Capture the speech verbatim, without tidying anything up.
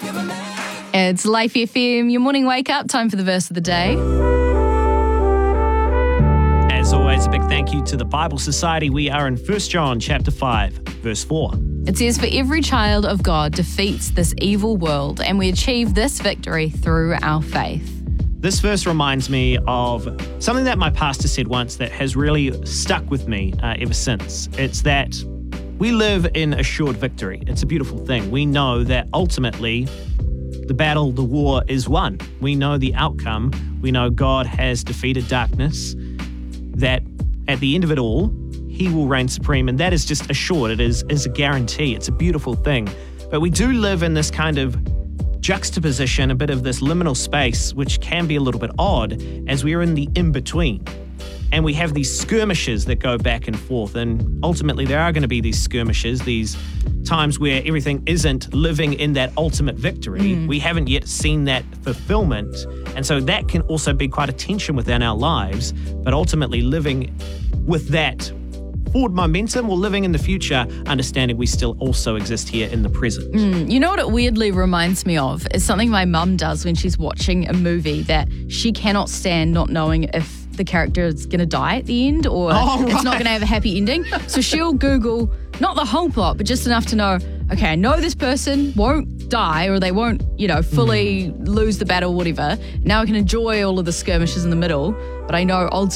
It's Life F M, your morning wake up, time for the verse of the day. As always, a big thank you to the Bible Society. We are in First John chapter five, verse four. It says, for every child of God defeats this evil world, and we achieve this victory through our faith. This verse reminds me of something that my pastor said once that has really stuck with me uh, ever since. It's that we live in assured victory. It's a beautiful thing. We know that ultimately the battle, the war is won. We know the outcome. We know God has defeated darkness, that at the end of it all, he will reign supreme, and that is just assured. It is, is a guarantee. It's a beautiful thing. But we do live in this kind of juxtaposition, a bit of this liminal space, which can be a little bit odd as we are in the in-between. And we have these skirmishes that go back and forth, and ultimately there are going to be these skirmishes, these times where everything isn't living in that ultimate victory. Mm. We haven't yet seen that fulfillment, and so that can also be quite a tension within our lives, but ultimately living with that forward momentum or living in the future, understanding we still also exist here in the present. Mm, you know what it weirdly reminds me of is something my mum does when she's watching a movie that she cannot stand not knowing if the character is going to die at the end or oh, it's right. not going to have a happy ending. So she'll Google, not the whole plot, but just enough to know, okay, I know this person won't die or they won't, you know, fully mm. lose the battle or whatever. Now I can enjoy all of the skirmishes in the middle, but I know ultimately